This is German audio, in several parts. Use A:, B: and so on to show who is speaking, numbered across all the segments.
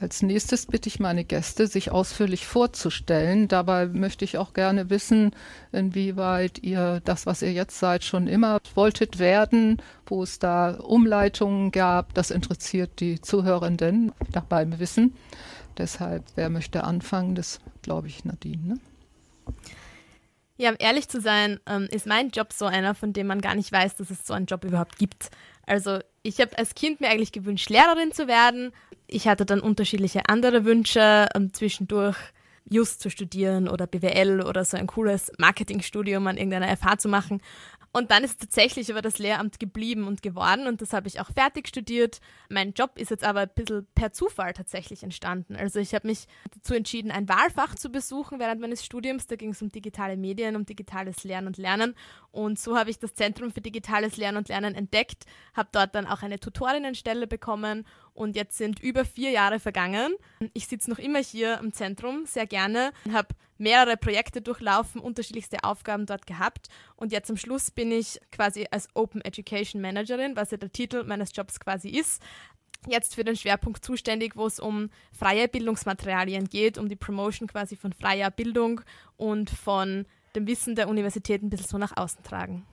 A: Als nächstes bitte ich meine Gäste, sich ausführlich vorzustellen. Dabei möchte ich auch gerne wissen, inwieweit ihr das, was ihr jetzt seid, schon immer wolltet werden, wo es da Umleitungen gab. Das interessiert die Zuhörenden nach meinem Wissen. Deshalb, wer möchte anfangen? Das glaube ich Nadine, ne?
B: Ja, um ehrlich zu sein, ist mein Job so einer, von dem man gar nicht weiß, dass es so einen Job überhaupt gibt. Also ich habe als Kind mir eigentlich gewünscht, Lehrerin zu werden. Ich hatte dann unterschiedliche andere Wünsche, zwischendurch Just zu studieren oder BWL oder so ein cooles Marketingstudium an irgendeiner FH zu machen. Und dann ist es tatsächlich über das Lehramt geblieben und geworden und das habe ich auch fertig studiert. Mein Job ist jetzt aber ein bisschen per Zufall tatsächlich entstanden. Also ich habe mich dazu entschieden, ein Wahlfach zu besuchen während meines Studiums. Da ging es um digitale Medien, um digitales Lernen und Lernen. Und so habe ich das Zentrum für digitales Lernen und Lernen entdeckt, habe dort dann auch eine Tutorinnenstelle bekommen und jetzt sind über 4 Jahre vergangen. Ich sitze noch immer hier am Zentrum, sehr gerne, habe mehrere Projekte durchlaufen, unterschiedlichste Aufgaben dort gehabt und jetzt am Schluss bin ich quasi als Open Education Managerin, was ja der Titel meines Jobs quasi ist, jetzt für den Schwerpunkt zuständig, wo es um freie Bildungsmaterialien geht, um die Promotion quasi von freier Bildung und von dem Wissen der Universität ein bisschen so nach außen tragen.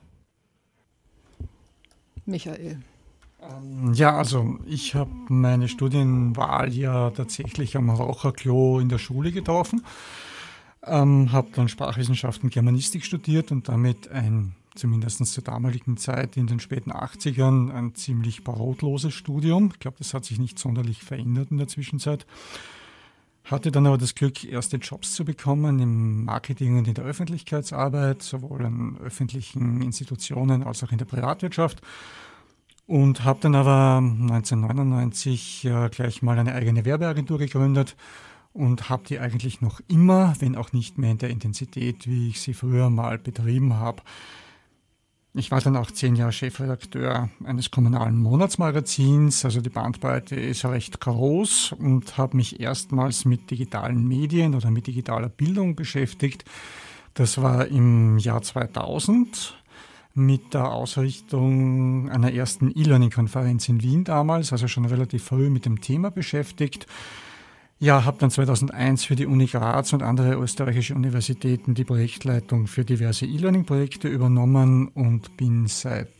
A: Michael.
C: Ja, also ich habe meine Studienwahl ja tatsächlich am Raucherklo in der Schule getroffen. Habe dann Sprachwissenschaften und Germanistik studiert und damit zumindest zur damaligen Zeit in den späten 80ern, ein ziemlich brotloses Studium. Ich glaube, das hat sich nicht sonderlich verändert in der Zwischenzeit. Hatte dann aber das Glück, erste Jobs zu bekommen im Marketing und in der Öffentlichkeitsarbeit, sowohl an öffentlichen Institutionen als auch in der Privatwirtschaft. Und habe dann aber 1999 gleich mal eine eigene Werbeagentur gegründet und habe die eigentlich noch immer, wenn auch nicht mehr in der Intensität, wie ich sie früher mal betrieben habe. Ich war dann auch 10 Jahre Chefredakteur eines kommunalen Monatsmagazins, also die Bandbreite ist recht groß und habe mich erstmals mit digitalen Medien oder mit digitaler Bildung beschäftigt. Das war im Jahr 2000 mit der Ausrichtung einer ersten E-Learning-Konferenz in Wien damals, also schon relativ früh mit dem Thema beschäftigt. Ja, habe dann 2001 für die Uni Graz und andere österreichische Universitäten die Projektleitung für diverse E-Learning-Projekte übernommen und bin seit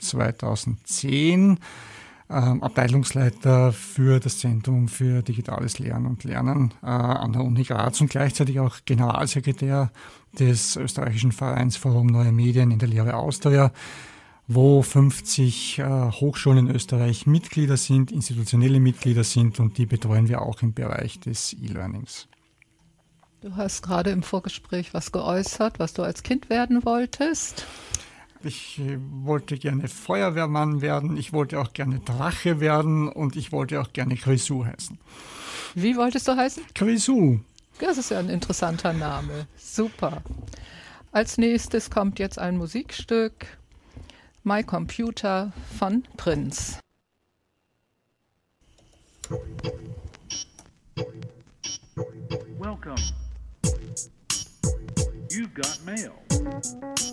C: 2010 Abteilungsleiter für das Zentrum für digitales Lernen und Lernen an der Uni Graz und gleichzeitig auch Generalsekretär des österreichischen Vereins Forum Neue Medien in der Lehre Austria, wo 50 Hochschulen in Österreich Mitglieder sind, institutionelle Mitglieder sind und die betreuen wir auch im Bereich des E-Learnings.
A: Du hast gerade im Vorgespräch was geäußert, was du als Kind werden wolltest.
C: Ich wollte gerne Feuerwehrmann werden, ich wollte auch gerne Drache werden und ich wollte auch gerne Grisou heißen.
A: Wie wolltest du heißen?
C: Grisou.
A: Das ist ja ein interessanter Name. Super. Als nächstes kommt jetzt ein Musikstück. My Computer von Prince.
D: Welcome. You've got mail.